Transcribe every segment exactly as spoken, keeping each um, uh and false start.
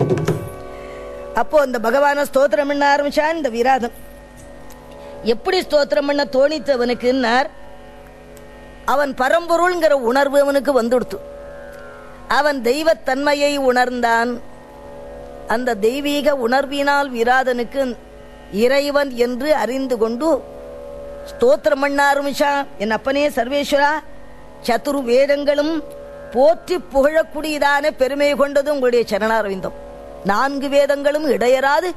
அப்போ அந்த பகவான ஸ்தோத்திரம் பண்ண ஆரம்பிச்சான் இந்த விராதன். எப்படி ஸ்தோத்திரம் பண்ண தோணித்து அவனுக்குன்னார், அவன் பரம்பொருள்ங்கிற உணர்வு அவனுக்கு வந்துடுத்து. அவன் தெய்வத்தன்மையை உணர்ந்தான். அந்த தெய்வீக உணர்வினால் விராதனுக்கு இறைவன் என்று அறிந்து கொண்டு ஸ்தோத்திரம் பண்ண ஆரம்பிச்சான். என் அப்பனே சர்வேஸ்வரா, சதுர் வேதங்களும் போற்றி புகழக்கூடியதான பெருமை கொண்டது உங்களுடைய சரணாரவிந்தம். நான்கு வேதங்களும் இடையராது,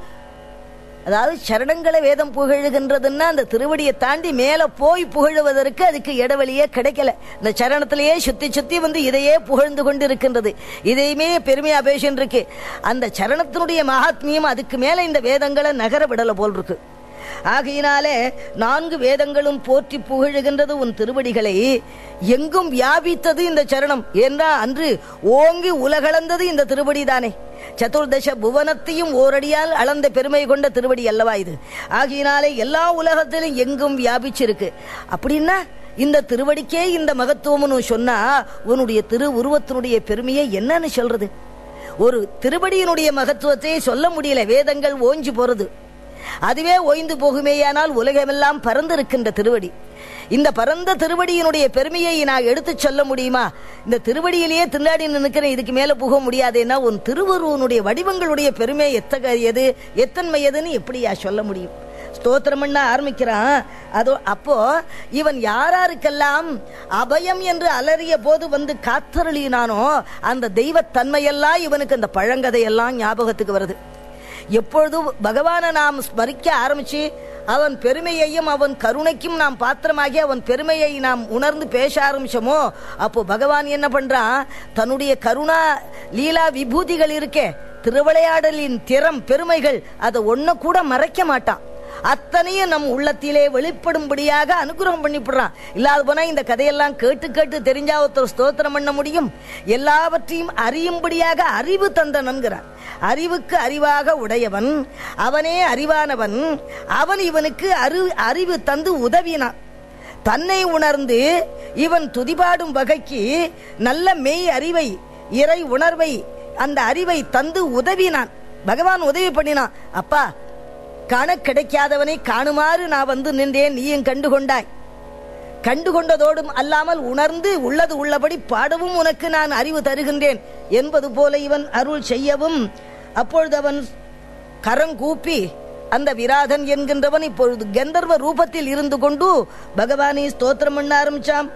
அதாவது சரணங்களை வேதம் புகழுகின்றதுன்னா அந்த திருவடியை தாண்டி மேல போய் புகழுவதற்கு அதுக்கு இடைவெளியே கிடைக்கல. இந்த சரணத்திலேயே சுத்தி சுத்தி வந்து இதையே புகழ்ந்து கொண்டு இருக்கின்றது. இதையுமே பெருமையா பேசின்னு இருக்கு. அந்த சரணத்தினுடைய மகாத்மியம் அதுக்கு மேல இந்த வேதங்களை நகர விடல போல் இருக்கு. ஆகையினாலே நான்கு வேதங்களும் போற்றி புகழுகின்றது உன் திருவடிகளை. எங்கும் வியாபித்தது இந்த சரணம். ஏன்னா அன்று ஓங்கி உலகளந்தது இந்த திருவடி தானே. சதுர்தச புவனத்தையும் ஓரடியால் அளந்த பெருமை கொண்ட திருவடி அல்லவா இது. ஆகையினாலே எல்லா உலகத்திலும் எங்கும் வியாபிச்சிருக்கு. அப்படின்னா இந்த திருவடிக்கே இந்த மகத்துவம்னு சொன்னா உன்னுடைய திரு உருவத்தினுடைய பெருமையை என்னன்னு சொல்றது? ஒரு திருவடியினுடைய மகத்துவத்தை சொல்ல முடியல. வேதங்கள் ஓஞ்சி போறது, அதுவே ஓய்ந்து போகுமேயானால் உலகமெல்லாம் பறந்திருக்கின்ற திருவடி. இந்த பரந்த திருவடியினுடைய பெருமையை நான் எடுத்து சொல்ல முடியுமா? இந்த திருவடியிலேயே திண்டாடி நிற்கிறேன், இதுக்கு மேல புக முடியாதுன்னா உன் திருவருவனுடைய வடிவங்களுடைய பெருமை எத்தகையது எத்தன்மையதுன்னு எப்படியா சொல்ல முடியும்? ஸ்தோத்திரம் பண்ண ஆரம்பிக்கிறான். அதோ அப்போ இவன் யாராருக்கெல்லாம் அபயம் என்று அலறிய போது வந்து காத்தருளினானோ அந்த தெய்வத்தன்மையெல்லாம் இவனுக்கு அந்த பழங்கதையெல்லாம் ஞாபகத்துக்கு வருது. எப்பொழுது பகவானை நாம் ஸ்மரிக்க ஆரம்பிச்சு அவன் பெருமையையும் அவன் கருணைக்கும் நாம் பாத்திரமாகி அவன் பெருமையை நாம் உணர்ந்து பேச ஆரம்பிச்சோமோ அப்போ பகவான் என்ன பண்றான், தன்னுடைய கருணா லீலா விபூதிகள் இருக்கே, திருவிளையாடலின் திறம் பெருமைகள், அதை ஒன்ன கூட மறைக்க மாட்டான். அத்தனையும் நம் உள்ளத்திலே வெளிப்படும்படியாக அனுகிரகம் பண்ணிவிடுறான். இல்லாத போனா இந்த கதையெல்லாம் கேட்டு கேட்டு தெரிஞ்சா ஒருத்தர் ஸ்தோத்திரம் பண்ண முடியும்? எல்லாவற்றையும் அறியும்படியாக அறிவு தந்தனன்கிறான். அறிவுக்கு அறிவாக உடையவன் அவனே அறிவானவன். அவன் இவனுக்கு அறி அறிவு தந்து உதவினான். தன்னை உணர்ந்து இவன் துதிபாடும் வகைக்கு நல்ல மெய் அறிவை இறை உணர்வை அந்த அறிவை தந்து உதவினான். பகவான் உதவி பண்ணினான். அப்பா, காண கிடைக்காதவனை காணுமாறு நான் வந்து நின்றேன், நீயும் கண்டுகொண்டாய். கண்டுகொண்டதோடும் அல்லாமல் உணர்ந்து உள்ளது உள்ளபடி பாடவும் உனக்கு நான் அறிவு தருகின்றேன் என்பது போல இவன் அருள் செய்யவும், அப்பொழுது அவன் கரங்கூப்பி அந்த விராதன் என்கின்றவன் இப்பொழுது கந்தர்வ ரூபத்தில் இருந்து கொண்டு பகவானை ஸ்தோத்திரம் பண்ண ஆரம்பிச்சான்.